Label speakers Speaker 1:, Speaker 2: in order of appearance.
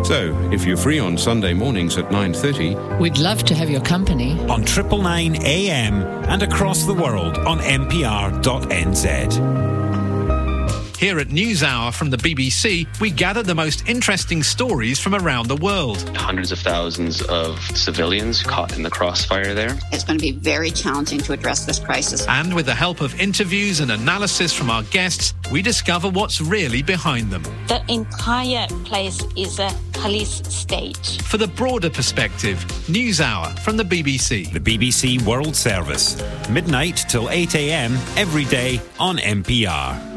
Speaker 1: So, if you're free on Sunday mornings at 9:30...
Speaker 2: We'd love to have your company.
Speaker 3: On 999 AM and across the world on mpr.nz.
Speaker 4: Here at NewsHour from the BBC, we gather the most interesting stories from around the world.
Speaker 5: Hundreds of thousands of civilians caught in the crossfire there.
Speaker 6: It's going to be very challenging to address this crisis.
Speaker 4: And with the help of interviews and analysis from our guests, we discover what's really behind them.
Speaker 7: The entire place is a police state.
Speaker 4: For the broader perspective, NewsHour from the BBC.
Speaker 3: The BBC World Service. Midnight till 8 AM every day on NPR.